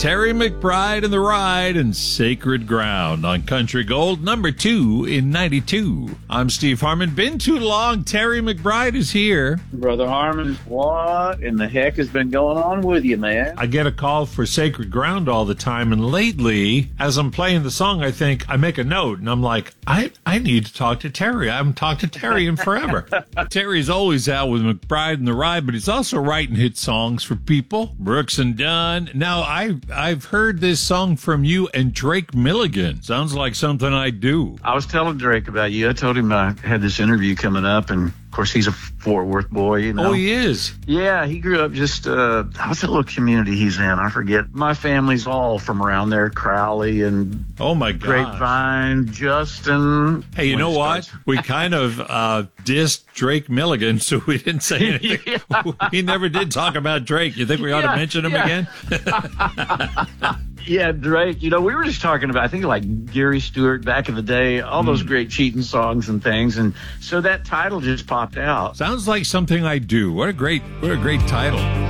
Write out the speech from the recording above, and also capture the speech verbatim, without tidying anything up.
Terry McBride and the Ride and Sacred Ground on Country Gold, number two in ninety-two. I'm Steve Harmon. Been too long. Terry McBride is here. Brother Harmon, what in the heck has been going on with you, man? I get a call for Sacred Ground all the time, and lately, as I'm playing the song, I think, I make a note, and I'm like, I, I need to talk to Terry. I haven't talked to Terry in forever. Terry's always out with McBride and the Ride, but he's also writing hit songs for people. Brooks and Dunn. Now, I, I've heard this song from you and Drake Milligan. Sounds like something I do. I was telling Drake about you. I told him I had this interview coming up, and of course, he's a Fort Worth boy, you know. Oh, he is? Yeah, he grew up just, uh, how's that little community he's in? I forget. My family's all from around there, Crowley and oh my gosh. Grapevine, Justin. Hey, you know what? We kind of uh, dissed Drake Milligan, so we didn't say anything. Yeah. He never did talk about Drake. You think we ought yeah, to mention him yeah. again? Yeah, Drake, you know, we were just talking about, I think, like Gary Stewart back in the day, all mm. those great cheating songs and things. And so that title just popped out. Sounds like something I do. What a great, what a great title.